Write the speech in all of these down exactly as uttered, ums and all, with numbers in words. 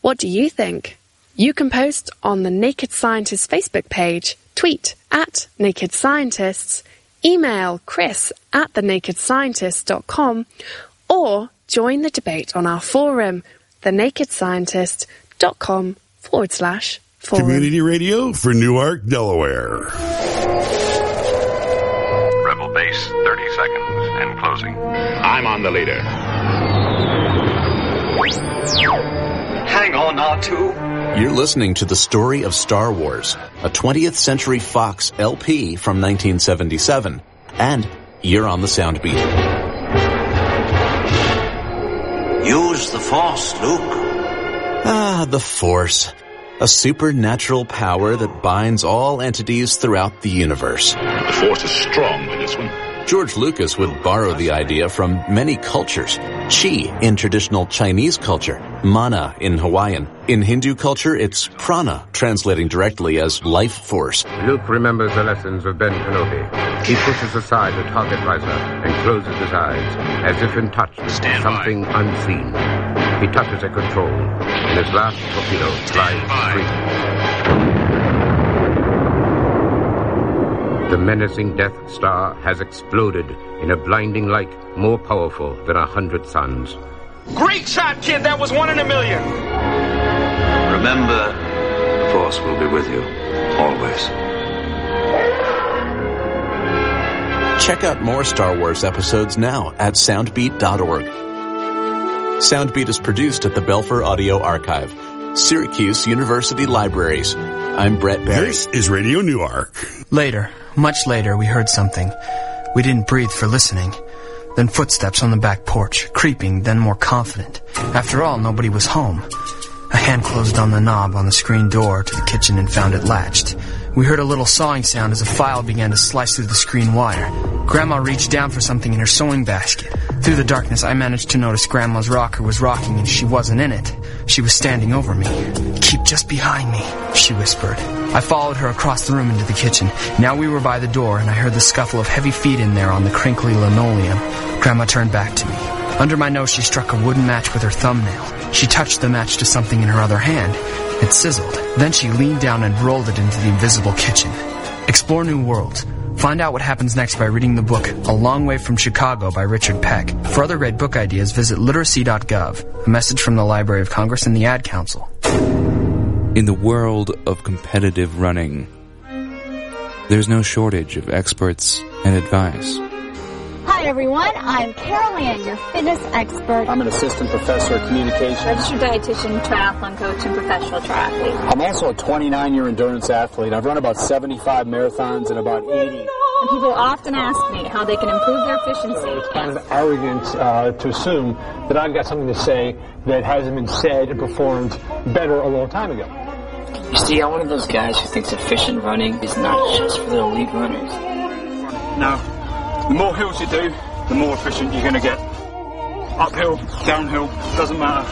What do you think? You can post on the Naked Scientists Facebook page, tweet at Naked Scientists, email Chris at the naked scientist dot com, or join the debate on our forum, thenakedscientist.com forward slash forum. Community radio for Newark, Delaware. Rebel base, thirty seconds and closing. I'm on the leader. Hang on, R two. You're listening to The Story of Star Wars, a twentieth Century Fox L P from nineteen seventy-seven, and you're on the Soundbeat. Use the Force, Luke. Ah, the Force. A supernatural power that binds all entities throughout the universe. The Force is strong with this one. George Lucas would borrow the idea from many cultures. Chi in traditional Chinese culture, mana in Hawaiian. In Hindu culture, it's prana, translating directly as life force. Luke remembers the lessons of Ben Kenobi. He pushes aside the target visor and closes his eyes, as if in touch with Stand something by. unseen. He touches a control, and his last torpedo flies free. The menacing Death Star has exploded in a blinding light more powerful than a hundred suns. Great shot, kid! That was one in a million! Remember, the Force will be with you, always. Check out more Star Wars episodes now at soundbeat dot org. Soundbeat is produced at the Belfer Audio Archive, Syracuse University Libraries. I'm Brett Barry. This is Radio Newark. Later, much later, we heard something. We didn't breathe for listening. Then footsteps on the back porch, creeping, then more confident. After all, nobody was home. A hand closed on the knob on the screen door to the kitchen and found it latched. We heard a little sawing sound as a file began to slice through the screen wire. Grandma reached down for something in her sewing basket. Through the darkness, I managed to notice Grandma's rocker was rocking and she wasn't in it. She was standing over me. "Keep just behind me," she whispered. I followed her across the room into the kitchen. Now we were by the door, and I heard the scuffle of heavy feet in there on the crinkly linoleum. Grandma turned back to me. Under my nose, she struck a wooden match with her thumbnail. She touched the match to something in her other hand. It sizzled. Then she leaned down and rolled it into the invisible kitchen. Explore new worlds. Find out what happens next by reading the book A Long Way from Chicago by Richard Peck. For other great book ideas, visit literacy dot gov. A message from the Library of Congress and the Ad Council. In the world of competitive running, there's no shortage of experts and advice. Hi everyone, I'm Carol Ann, your fitness expert. I'm an assistant professor of communication, registered dietitian, triathlon coach, and professional triathlete. I'm also a twenty-nine-year endurance athlete. I've run about seventy-five marathons and about eighty. And people often ask me how they can improve their efficiency. It's kind of arrogant uh, to assume that I've got something to say that hasn't been said and performed better a long time ago. You see, I'm one of those guys who thinks efficient running is not just for the elite runners. No. The more hills you do, the more efficient you're going to get. Uphill, downhill, doesn't matter.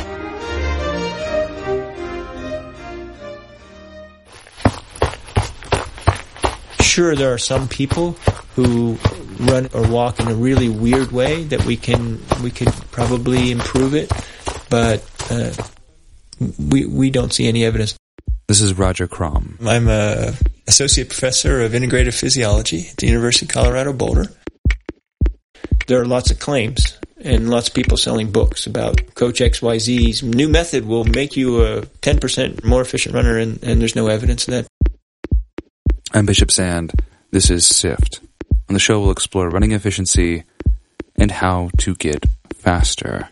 Sure, there are some people who run or walk in a really weird way that we can we could probably improve it, but uh, we we don't see any evidence. This is Roger Crom. I'm a associate professor of integrative physiology at the University of Colorado Boulder. There are lots of claims and lots of people selling books about Coach X Y Z's new method will make you a ten percent more efficient runner, and, and there's no evidence of that. I'm Bishop Sand. This is SIFT. On the show, we'll explore running efficiency and how to get faster.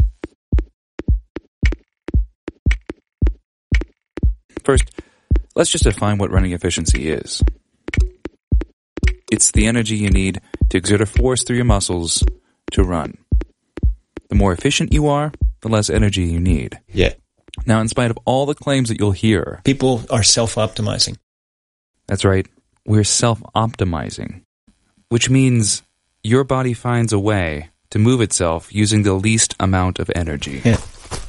First, let's just define what running efficiency is. It's the energy you need to exert a force through your muscles to run. The more efficient you are, the less energy you need. Yeah. Now, in spite of all the claims that you'll hear, people are self-optimizing. That's right. We're self-optimizing, which means your body finds a way to move itself using the least amount of energy. Yeah.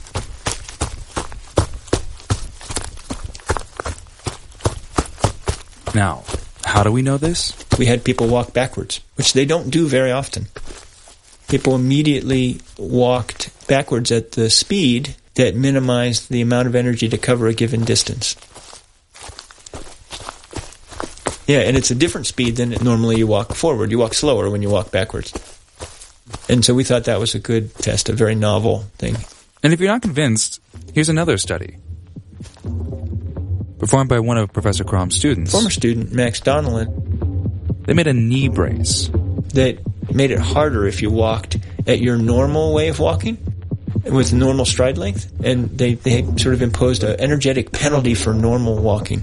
Now, how do we know this? We had people walk backwards, which they don't do very often. People immediately walked backwards at the speed that minimized the amount of energy to cover a given distance. Yeah, and it's a different speed than normally you walk forward. You walk slower when you walk backwards. And so we thought that was a good test, a very novel thing. And if you're not convinced, here's another study performed by one of Professor Crom's students. Former student, Max Donnellan. They made a knee brace. That made it harder if you walked at your normal way of walking, with normal stride length. And they, they sort of imposed an energetic penalty for normal walking.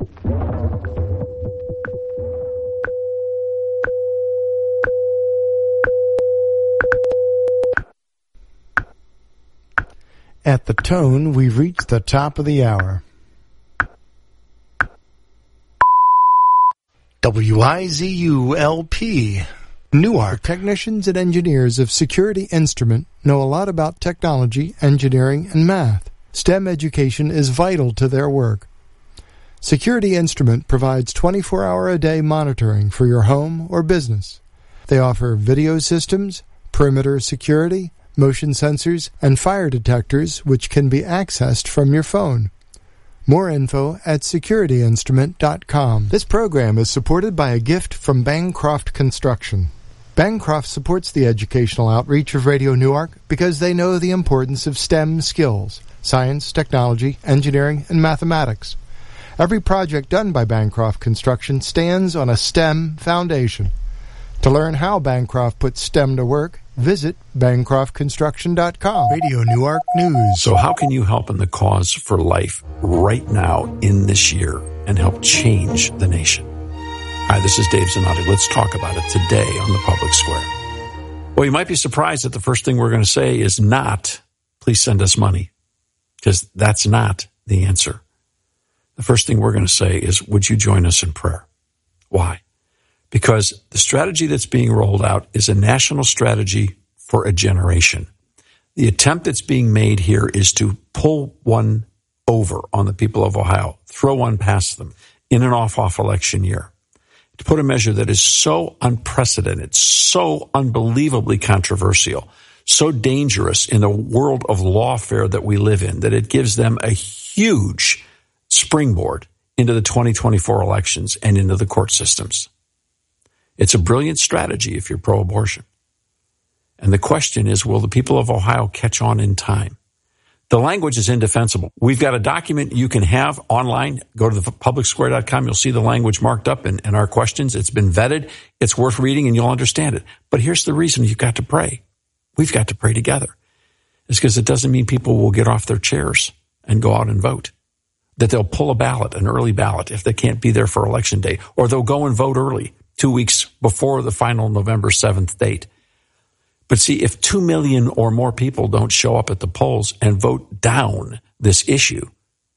At the tone, we've reached the top of the hour. W I Z U L P, Newark. Technicians and engineers of Security Instrument know a lot about technology, engineering, and math. STEM education is vital to their work. Security Instrument provides twenty-four hour a day monitoring for your home or business. They offer video systems, perimeter security, motion sensors, and fire detectors which can be accessed from your phone. More info at security instrument dot com. This program is supported by a gift from Bancroft Construction. Bancroft supports the educational outreach of Radio Newark because they know the importance of STEM skills, science, technology, engineering, and mathematics. Every project done by Bancroft Construction stands on a STEM foundation. To learn how Bancroft puts STEM to work, visit bancroft construction dot com. Radio Newark News. So how can you help in the cause for life right now in this year and help change the nation? Hi, this is Dave Zanotti. Let's talk about it today on the Public Square. Well, you might be surprised that the first thing we're going to say is not, please send us money, because that's not the answer. The first thing we're going to say is, would you join us in prayer? Why? Because the strategy that's being rolled out is a national strategy for a generation. The attempt that's being made here is to pull one over on the people of Ohio, throw one past them in an off-off election year, to put a measure that is so unprecedented, so unbelievably controversial, so dangerous in the world of lawfare that we live in, that it gives them a huge springboard into the twenty twenty-four elections and into the court systems. It's a brilliant strategy if you're pro-abortion. And the question is, will the people of Ohio catch on in time? The language is indefensible. We've got a document you can have online. Go to the public square dot com. You'll see the language marked up in, in our questions. It's been vetted. It's worth reading, and you'll understand it. But here's the reason you've got to pray. We've got to pray together. It's because it doesn't mean people will get off their chairs and go out and vote. That they'll pull a ballot, an early ballot, if they can't be there for Election Day. Or they'll go and vote early, two weeks before the final November seventh date. But see, if two million or more people don't show up at the polls and vote down this issue,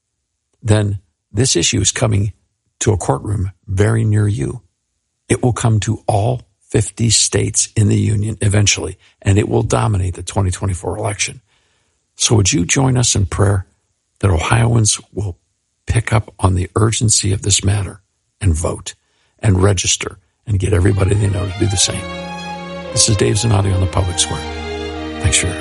then this issue is coming to a courtroom very near you. It will come to all fifty states in the union eventually, and it will dominate the twenty twenty-four election. So would you join us in prayer that Ohioans will pick up on the urgency of this matter and vote and register and get everybody they know to do the same? This is Dave Zanotti on the Public Square. Thanks for your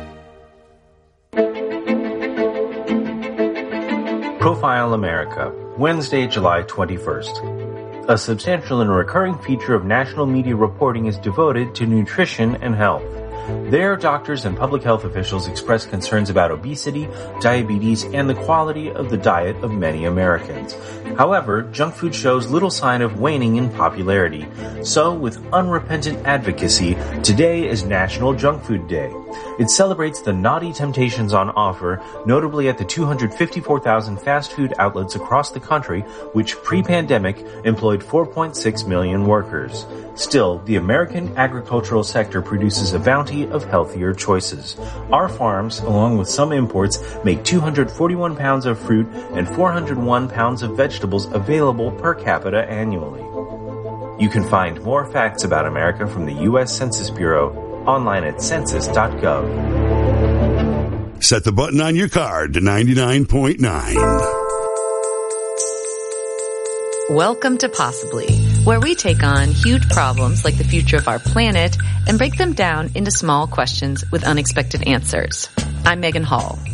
help. Profile America, Wednesday, July twenty-first. A substantial and recurring feature of national media reporting is devoted to nutrition and health. There, doctors and public health officials express concerns about obesity, diabetes, and the quality of the diet of many Americans. However, junk food shows little sign of waning in popularity. So, with unrepentant advocacy, today is National Junk Food Day. It celebrates the naughty temptations on offer, notably at the two hundred fifty-four thousand fast food outlets across the country, which pre-pandemic employed four point six million workers. Still, the American agricultural sector produces a bounty of healthier choices. Our farms, along with some imports, make two hundred forty-one pounds of fruit and four hundred one pounds of vegetables available per capita annually. You can find more facts about America from the U S Census Bureau online at census dot gov. Set the button on your card to ninety-nine point nine. Welcome to Possibly, where we take on huge problems like the future of our planet and break them down into small questions with unexpected answers. I'm Megan Hall.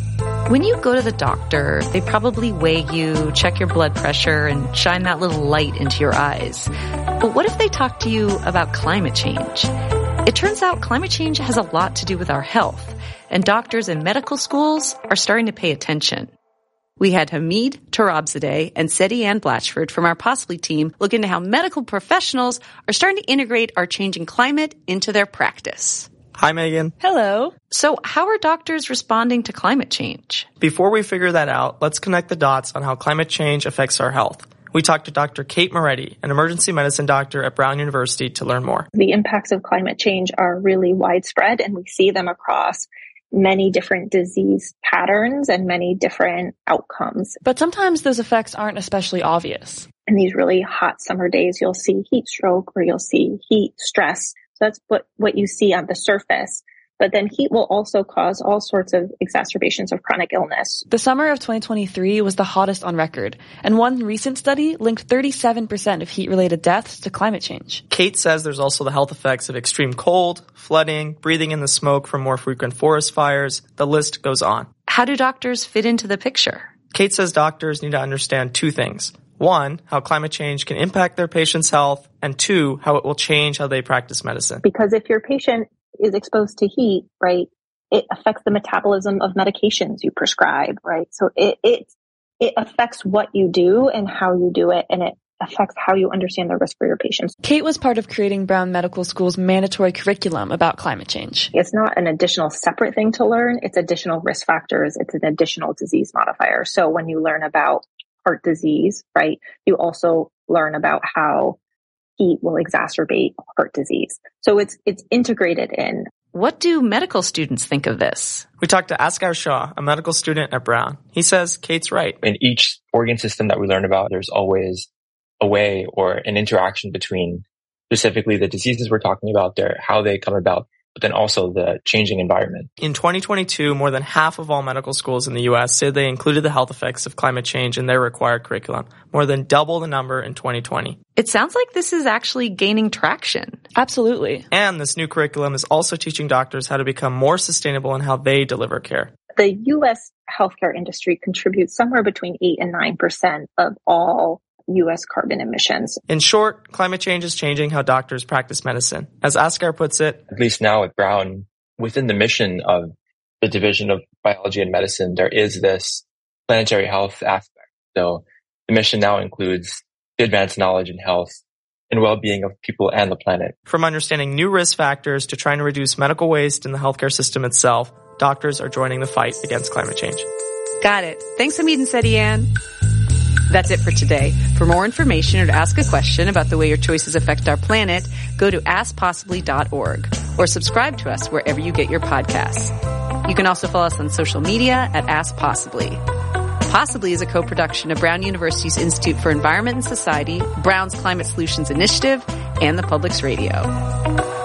When you go to the doctor, they probably weigh you, check your blood pressure, and shine that little light into your eyes. But what if they talk to you about climate change? It turns out climate change has a lot to do with our health, and doctors and medical schools are starting to pay attention. We had Hamid Tarabzadeh and Seti Ann Blatchford from our Possibly team look into how medical professionals are starting to integrate our changing climate into their practice. Hi, Megan. Hello. So how are doctors responding to climate change? Before we figure that out, let's connect the dots on how climate change affects our health. We talked to Doctor Kate Moretti, an emergency medicine doctor at Brown University, to learn more. The impacts of climate change are really widespread, and we see them across many different disease patterns and many different outcomes. But sometimes those effects aren't especially obvious. In these really hot summer days, you'll see heat stroke or you'll see heat stress. So that's what, what you see on the surface. But then heat will also cause all sorts of exacerbations of chronic illness. The summer of twenty twenty-three was the hottest on record, and one recent study linked thirty-seven percent of heat-related deaths to climate change. Kate says there's also the health effects of extreme cold, flooding, breathing in the smoke from more frequent forest fires. The list goes on. How do doctors fit into the picture? Kate says doctors need to understand two things. One, how climate change can impact their patient's health, and two, how it will change how they practice medicine. Because if your patient is exposed to heat, right, it affects the metabolism of medications you prescribe, right? So it, it, it affects what you do and how you do it, and it affects how you understand the risk for your patients. Kate was part of creating Brown Medical School's mandatory curriculum about climate change. It's not an additional separate thing to learn. It's additional risk factors. It's an additional disease modifier. So when you learn about heart disease, right, you also learn about how heat will exacerbate heart disease. So it's it's integrated in. What do medical students think of this? We talked to Askar Shah, a medical student at Brown. He says Kate's right. In each organ system that we learn about, there's always a way or an interaction between specifically the diseases we're talking about there, how they come about, but then also the changing environment. In twenty twenty-two, more than half of all medical schools in the U S said they included the health effects of climate change in their required curriculum, more than double the number in twenty twenty. It sounds like this is actually gaining traction. Absolutely. And this new curriculum is also teaching doctors how to become more sustainable in how they deliver care. The U S healthcare industry contributes somewhere between eight and nine percent of all U S carbon emissions. In short, climate change is changing how doctors practice medicine. As Askar puts it, at least now at Brown, within the mission of the Division of Biology and Medicine, there is this planetary health aspect. So the mission now includes the advanced knowledge and health and well-being of people and the planet. From understanding new risk factors to trying to reduce medical waste in the healthcare system itself, doctors are joining the fight against climate change. Got it. Thanks, Hamid and Seti Ann. That's it for today. For more information or to ask a question about the way your choices affect our planet, go to ask possibly dot org or subscribe to us wherever you get your podcasts. You can also follow us on social media at Ask Possibly. Possibly is a co-production of Brown University's Institute for Environment and Society, Brown's Climate Solutions Initiative, and the Public's Radio.